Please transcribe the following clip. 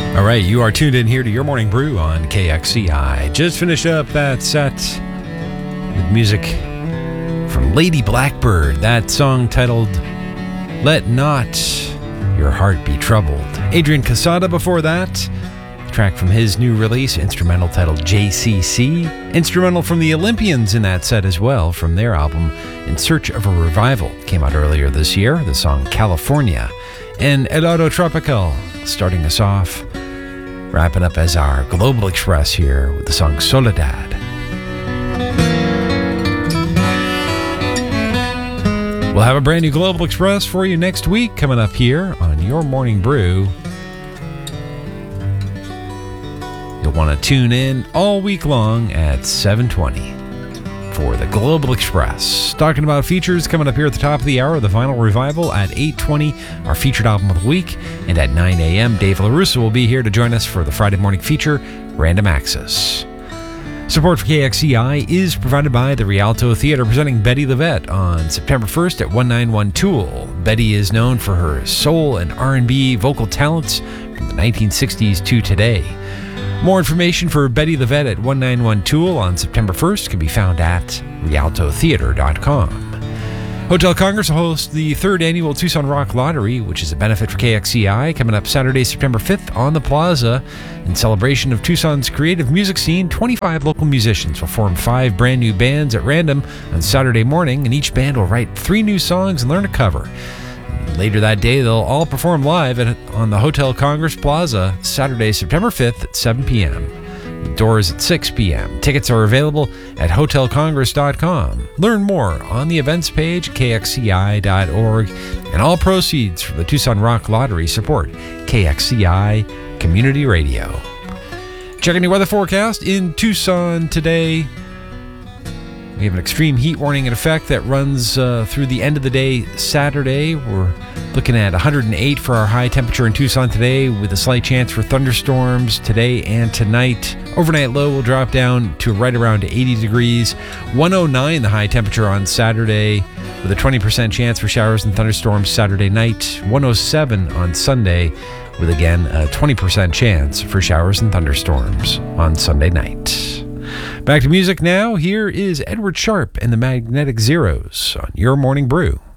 All right, you are tuned in here to Your Morning Brew on KXCI. Just finished up that set with music from Lady Blackbird, that song titled Let Not Your Heart Be Troubled. Adrian Casada before that, a track from his new release, instrumental titled JCC. Instrumental from the Olympians in that set as well, from their album In Search of a Revival. Came out earlier this year, the song California. And Eduardo Tropical starting us off, wrapping up as our Global Express here with the song Soledad. We'll have a brand new Global Express for you next week coming up here on Your Morning Brew. You'll want to tune in all week long at 7:20 for the Global Express. Talking about features coming up here at the top of the hour, the Vinyl Revival at 8:20, our featured album of the week. And at 9 a.m., Dave LaRusso will be here to join us for the Friday morning feature, Random Access. Support for KXCI is provided by the Rialto Theater, presenting Betty LaVette on September 1st at 191 Toole. Betty is known for her soul and R&B vocal talents from the 1960s to today. More information for Betty LaVette at 191 Toole on September 1st can be found at rialtotheater.com. Hotel Congress will host the 3rd annual Tucson Rock Lottery, which is a benefit for KXCI, coming up Saturday, September 5th on the Plaza. In celebration of Tucson's creative music scene, 25 local musicians will form 5 brand new bands at random on Saturday morning, and each band will write 3 new songs and learn a cover. Later that day, they'll all perform live on the Hotel Congress Plaza, Saturday, September 5th at 7 p.m. The doors at 6 p.m. Tickets are available at hotelcongress.com. Learn more on the events page, kxci.org, and all proceeds from the Tucson Rock Lottery support KXCI Community Radio. Checking your weather forecast in Tucson today. We have an extreme heat warning in effect that runs through the end of the day Saturday. We're looking at 108 for our high temperature in Tucson today, with a slight chance for thunderstorms today and tonight. Overnight low will drop down to right around 80 degrees. 109 the high temperature on Saturday, with a 20% chance for showers and thunderstorms Saturday night. 107 on Sunday, with again a 20% chance for showers and thunderstorms on Sunday night. Back to music now. Here is Edward Sharpe and the Magnetic Zeros on Your Morning Brew.